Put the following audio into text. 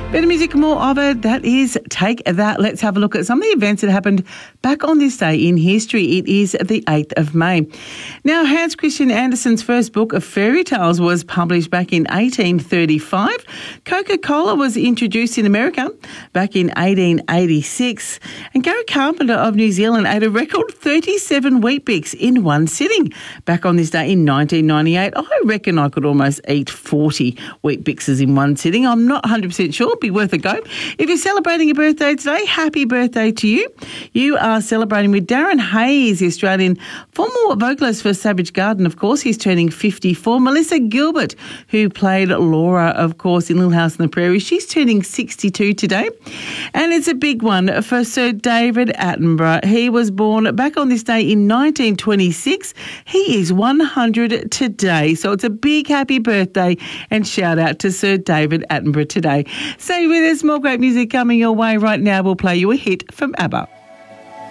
Better music, more of it. That is Take That. Let's have a look at some of the events that happened back on this day in history. It is the 8th of May. Now, Hans Christian Andersen's first book of fairy tales was published back in 1835. Coca-Cola was introduced in America back in 1886. And Gary Carpenter of New Zealand ate a record 37 Weet-Bix in one sitting. Back on this day in 1998, I reckon I could almost eat 40 Weet-Bixes in one sitting. I'm not 100% sure. Be worth a go. If you're celebrating a birthday today, happy birthday to you. You are celebrating with Darren Hayes, the Australian former vocalist for Savage Garden, of course. He's turning 54. Melissa Gilbert, who played Laura, of course, in Little House on the Prairie, she's turning 62 today. And it's a big one for Sir David Attenborough. He was born back on this day in 1926. He is 100 today. So it's a big happy birthday and shout out to Sir David Attenborough today. Stay with us, more great music coming your way right now. We'll play you a hit from ABBA.